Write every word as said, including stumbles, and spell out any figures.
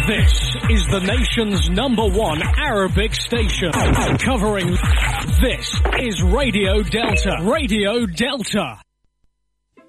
This is the nation's number one Arabic station. Covering this is Radio Delta. Radio Delta.